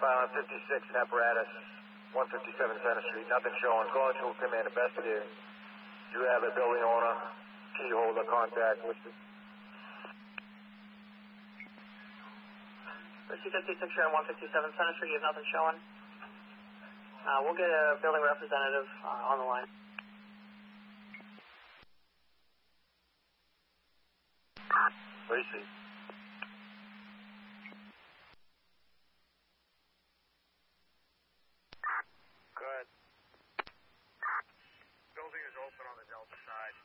Island 56 and apparatus, 157 Center Street, nothing showing. Going to command investigating. Do you have a building owner, key holder, contact listed? Receipt 56 here on 157 Center Street, you have nothing showing. We'll get a building representative on the line. Receipt. Good. Building is open on the Delta side.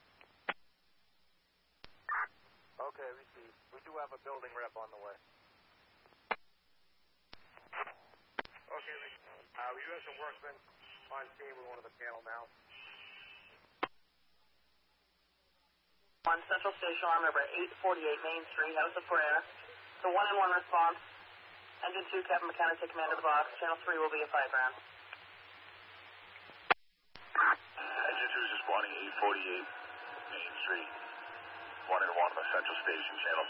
Okay, receipt. We do have a building rep on the way. Okay, we do have some workmen on scene with one of the panel now. On Central Station, alarm number 848 Main Street, House of Prayer. It's a 1-in-1 response. Engine 2, Captain McKenna, take command of the box. Channel 3 will be a 5 ground. Engine 2 is responding 848 Main Street. 1-in-1 on the Central Station, Channel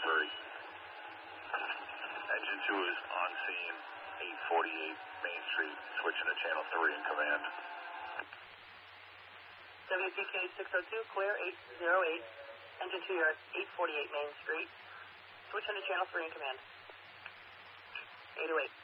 3. Engine 2 is on scene, 848 Main Street, switching to Channel 3 in command. WCK 602, clear 808. Engine 2, you're at 848 Main Street. Switch into Channel 3 in command. 808.